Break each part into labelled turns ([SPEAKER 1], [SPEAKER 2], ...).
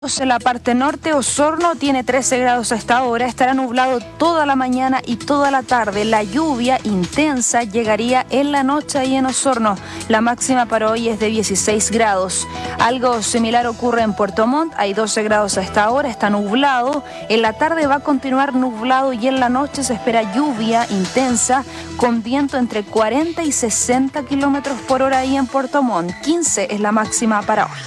[SPEAKER 1] En la parte norte, Osorno tiene 13 grados a esta hora, estará nublado toda la mañana y toda la tarde. La lluvia intensa llegaría en la noche ahí en Osorno. La máxima para hoy es de 16 grados. Algo similar ocurre en Puerto Montt, hay 12 grados a esta hora, está nublado. En la tarde va a continuar nublado y en la noche se espera lluvia intensa con viento entre 40 y 60 kilómetros por hora ahí en Puerto Montt. 15 es la máxima para hoy.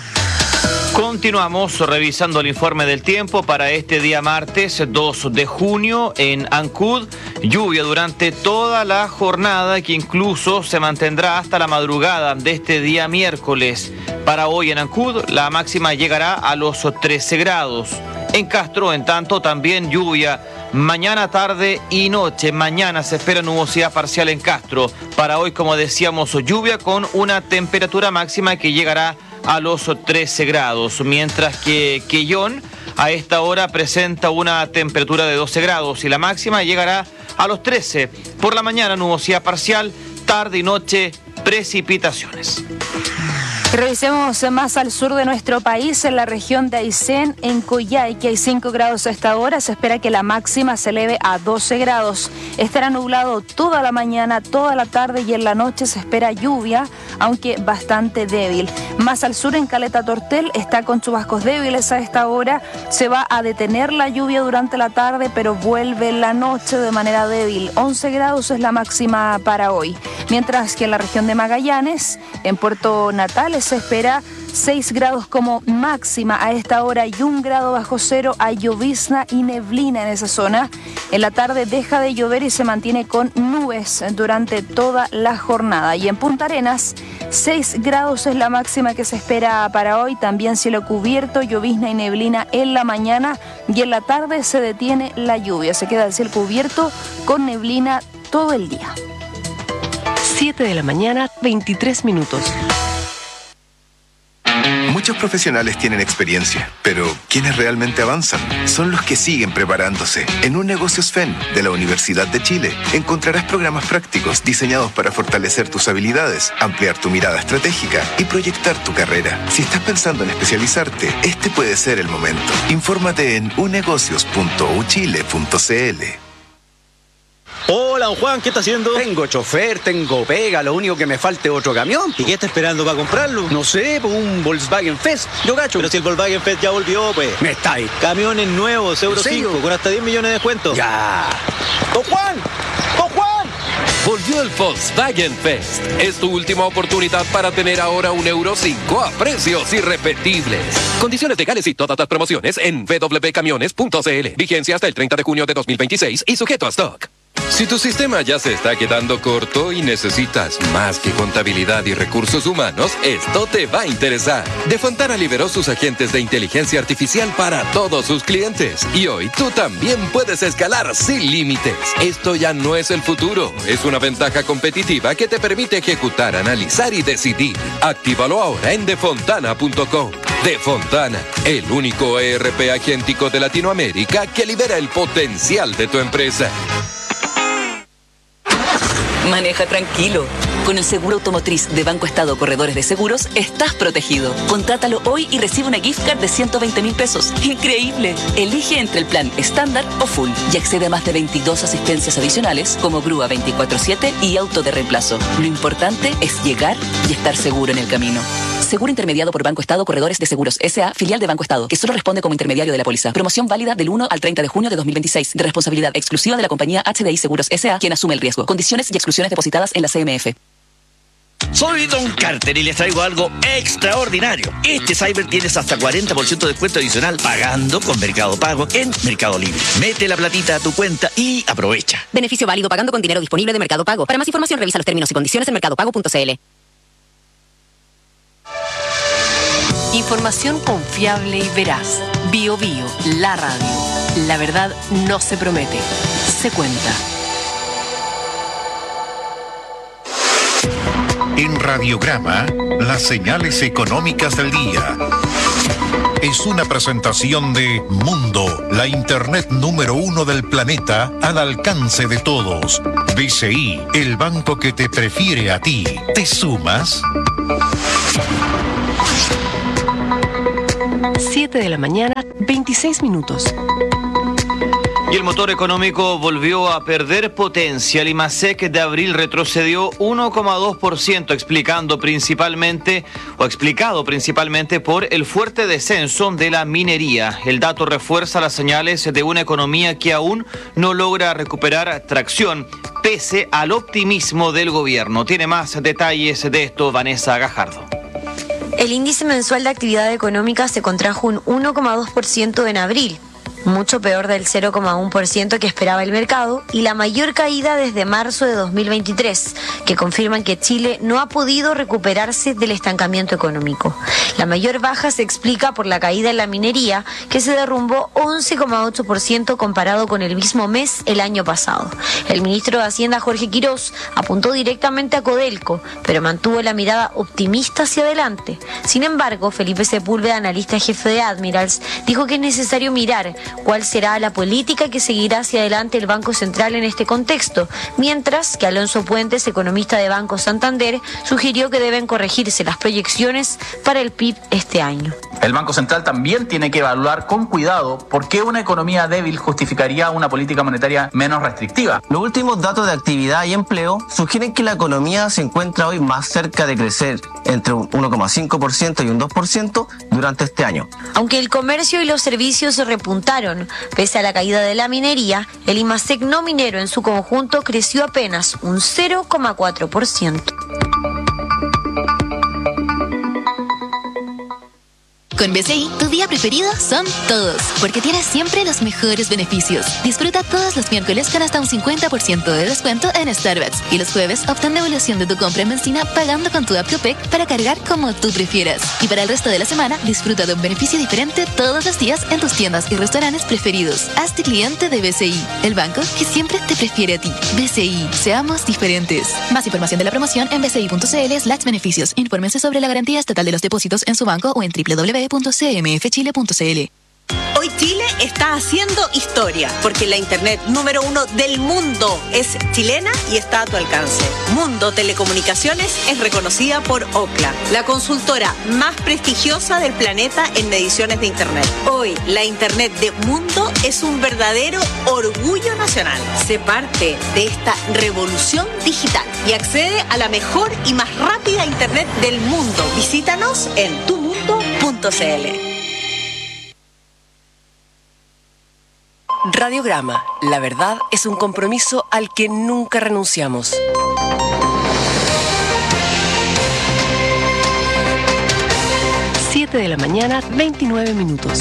[SPEAKER 2] Continuamos revisando el informe del tiempo para este día martes 2 de junio en Ancud. Lluvia durante toda la jornada que incluso se mantendrá hasta la madrugada de este día miércoles. Para hoy en Ancud la máxima llegará a los 13 grados. En Castro, en tanto, también lluvia mañana, tarde y noche. Mañana se espera nubosidad parcial en Castro. Para hoy, como decíamos, lluvia con una temperatura máxima que llegará a los 13 grados, mientras que Quellón a esta hora presenta una temperatura de 12 grados y la máxima llegará a los 13. Por la mañana nubosidad parcial, tarde y noche precipitaciones.
[SPEAKER 1] Revisemos más al sur de nuestro país, en la región de Aysén, en Coyhai, que hay 5 grados a esta hora. Se espera que la máxima se eleve a 12 grados. Estará nublado toda la mañana, toda la tarde y en la noche se espera lluvia, aunque bastante débil. Más al sur, en Caleta Tortel, está con chubascos débiles a esta hora. Se va a detener la lluvia durante la tarde, pero vuelve en la noche de manera débil. 11 grados es la máxima para hoy. Mientras que en la región de Magallanes, en Puerto Natales, se espera 6 grados como máxima a esta hora y 1 grado bajo cero. Hay llovizna y neblina en esa zona. En la tarde deja de llover y se mantiene con nubes durante toda la jornada. Y en Punta Arenas, 6 grados es la máxima que se espera para hoy. También cielo cubierto, llovizna y neblina en la mañana y en la tarde se detiene la lluvia. Se queda el cielo cubierto con neblina todo el día.
[SPEAKER 3] 7 de la mañana, 23 minutos.
[SPEAKER 4] Muchos profesionales tienen experiencia, pero quienes realmente avanzan son los que siguen preparándose. En Un Negocios FEN de la Universidad de Chile encontrarás programas prácticos diseñados para fortalecer tus habilidades, ampliar tu mirada estratégica y proyectar tu carrera. Si estás pensando en especializarte, este puede ser el momento. Infórmate en unegocios.uchile.cl.
[SPEAKER 5] Hola, don Juan, ¿qué está haciendo?
[SPEAKER 6] Tengo chofer, tengo pega, lo único que me falta es otro camión.
[SPEAKER 5] ¿Y qué está esperando para comprarlo?
[SPEAKER 6] No sé, pues un Volkswagen Fest, yo gacho.
[SPEAKER 5] Pero si el Volkswagen Fest ya volvió, pues.
[SPEAKER 6] Me está ahí.
[SPEAKER 5] Camiones nuevos, Euro 5, con hasta 10 millones de descuento.
[SPEAKER 6] Ya.
[SPEAKER 5] ¡Don Juan! ¡Don Juan!
[SPEAKER 7] Volvió el Volkswagen Fest. Es tu última oportunidad para tener ahora un Euro 5 a precios irrepetibles. Condiciones legales y todas las promociones en www.camiones.cl. Vigencia hasta el 30 de junio de 2026 y sujeto a stock. Si tu sistema ya se está quedando corto y necesitas más que contabilidad y recursos humanos, esto te va a interesar. De Fontana liberó sus agentes de inteligencia artificial para todos sus clientes. Y hoy tú también puedes escalar sin límites. Esto ya no es el futuro. Es una ventaja competitiva que te permite ejecutar, analizar y decidir. Actívalo ahora en defontana.com. De Fontana, el único ERP agéntico de Latinoamérica que libera el potencial de tu empresa.
[SPEAKER 8] Maneja tranquilo. Con el seguro automotriz de Banco Estado Corredores de Seguros, estás protegido. Contrátalo hoy y recibe una gift card de 120.000 pesos. ¡Increíble! Elige entre el plan estándar o full y accede a más de 22 asistencias adicionales como grúa 24/7 y auto de reemplazo. Lo importante es llegar y estar seguro en el camino. Seguro intermediado por Banco Estado Corredores de Seguros S.A., filial de Banco Estado, que solo responde como intermediario de la póliza. Promoción válida del 1 al 30 de junio de 2026, de responsabilidad exclusiva de la compañía HDI Seguros S.A., quien asume el riesgo. Condiciones y exclusiones depositadas en la CMF.
[SPEAKER 9] Soy Don Carter y les traigo algo extraordinario. Este Cyber tienes hasta 40% de descuento adicional pagando con Mercado Pago en Mercado Libre. Mete la platita a tu cuenta y aprovecha.
[SPEAKER 10] Beneficio válido pagando con dinero disponible de Mercado Pago. Para más información revisa los términos y condiciones en mercadopago.cl.
[SPEAKER 3] Información confiable y veraz. Bio Bio, la radio. La verdad no se promete, se cuenta.
[SPEAKER 11] En Radiograma, las señales económicas del día. Es una presentación de Mundo, la internet número 1 del planeta al alcance de todos. BCI, el banco que te prefiere a ti. ¿Te sumas?
[SPEAKER 3] 7 de la mañana, 26 minutos.
[SPEAKER 2] Y el motor económico volvió a perder potencia. El IMASEC de abril retrocedió 1,2%, explicado principalmente por el fuerte descenso de la minería. El dato refuerza las señales de una economía que aún no logra recuperar tracción, pese al optimismo del gobierno. Tiene más detalles de esto Vanessa Gajardo.
[SPEAKER 12] El índice mensual de actividad económica se contrajo un 1,2% en abril, mucho peor del 0,1% que esperaba el mercado y la mayor caída desde marzo de 2023, que confirman que Chile no ha podido recuperarse del estancamiento económico. La mayor baja se explica por la caída en la minería, que se derrumbó 11,8% comparado con el mismo mes el año pasado. El ministro de Hacienda, Jorge Quirós, apuntó directamente a Codelco, pero mantuvo la mirada optimista hacia adelante. Sin embargo, Felipe Sepúlveda, analista jefe de Admirals, dijo que es necesario mirar cuál será la política que seguirá hacia adelante el Banco Central en este contexto, mientras que Alonso Puentes, economista de Banco Santander, sugirió que deben corregirse las proyecciones para el PIB este año.
[SPEAKER 13] El Banco Central también tiene que evaluar con cuidado por qué una economía débil justificaría una política monetaria menos restrictiva.
[SPEAKER 14] Los últimos datos de actividad y empleo sugieren que la economía se encuentra hoy más cerca de crecer entre un 1,5% y un 2% durante este año.
[SPEAKER 12] Aunque el comercio y los servicios se repuntaron, pese a la caída de la minería, el IMASEC no minero en su conjunto creció apenas un 0,4%.
[SPEAKER 15] Con BCI, tu día preferido son todos, porque tienes siempre los mejores beneficios. Disfruta todos los miércoles con hasta un 50% de descuento en Starbucks y los jueves obtén devolución de tu compra en benzina pagando con tu app Copec para cargar como tú prefieras. Y para el resto de la semana, disfruta de un beneficio diferente todos los días en tus tiendas y restaurantes preferidos. Hazte cliente de BCI, el banco que siempre te prefiere a ti. BCI, seamos diferentes. Más información de la promoción en bci.cl/beneficios. Infórmense sobre la garantía estatal de los depósitos en su banco o en www.cmfchile.cl.
[SPEAKER 16] Hoy Chile está haciendo historia, porque la internet número 1 del mundo es chilena y está a tu alcance. Mundo Telecomunicaciones es reconocida por Ookla, la consultora más prestigiosa del planeta en mediciones de internet. Hoy, la internet de Mundo es un verdadero orgullo nacional. Sé parte de esta revolución digital y accede a la mejor y más rápida internet del mundo. Visítanos en tumundo.cl.
[SPEAKER 3] Radiograma. La verdad es un compromiso al que nunca renunciamos. Siete de la mañana, 29 minutos.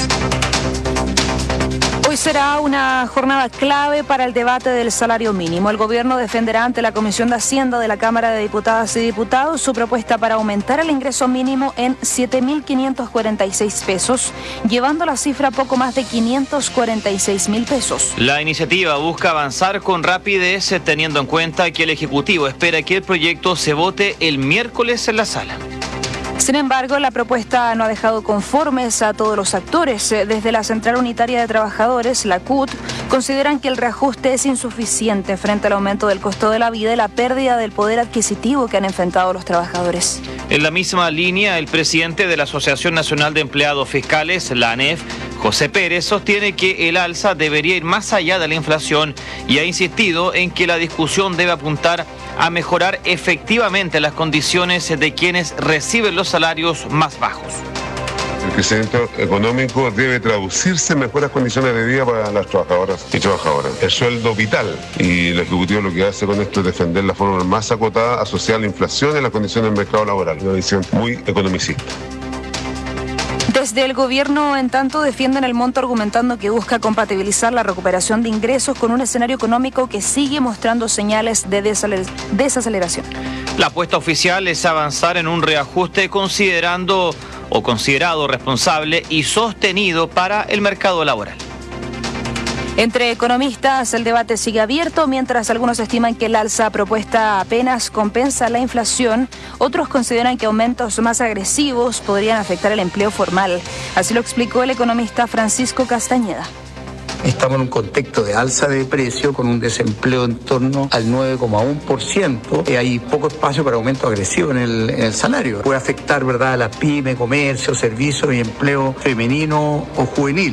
[SPEAKER 1] Hoy será una jornada clave para el debate del salario mínimo. El gobierno defenderá ante la Comisión de Hacienda de la Cámara de Diputadas y Diputados su propuesta para aumentar el ingreso mínimo en 7.546 pesos, llevando la cifra a poco más de 546.000 pesos.
[SPEAKER 2] La iniciativa busca avanzar con rapidez, teniendo en cuenta que el Ejecutivo espera que el proyecto se vote el miércoles en la sala.
[SPEAKER 1] Sin embargo, la propuesta no ha dejado conformes a todos los actores. Desde la Central Unitaria de Trabajadores, la CUT, consideran que el reajuste es insuficiente frente al aumento del costo de la vida y la pérdida del poder adquisitivo que han enfrentado los trabajadores.
[SPEAKER 2] En la misma línea, el presidente de la Asociación Nacional de Empleados Fiscales, la ANEF, José Pérez, sostiene que el alza debería ir más allá de la inflación y ha insistido en que la discusión debe apuntar a mejorar efectivamente las condiciones de quienes reciben los salarios más bajos.
[SPEAKER 17] El crecimiento económico debe traducirse en mejores condiciones de vida para las trabajadoras y trabajadoras. El sueldo vital, y el Ejecutivo lo que hace con esto es defender la forma más acotada asociada a la inflación y las condiciones del mercado laboral. Una visión muy economicista.
[SPEAKER 1] Desde el gobierno, en tanto, defienden el monto argumentando que busca compatibilizar la recuperación de ingresos con un escenario económico que sigue mostrando señales de desaceleración.
[SPEAKER 2] La apuesta oficial es avanzar en un reajuste considerado responsable y sostenido para el mercado laboral.
[SPEAKER 1] Entre economistas, el debate sigue abierto, mientras algunos estiman que el alza propuesta apenas compensa la inflación, otros consideran que aumentos más agresivos podrían afectar el empleo formal. Así lo explicó el economista Francisco Castañeda.
[SPEAKER 18] Estamos en un contexto de alza de precio con un desempleo en torno al 9,1%. Hay poco espacio para aumento agresivo en el salario. Puede afectar, ¿verdad?, a las pymes, comercio, servicios y empleo femenino o juvenil.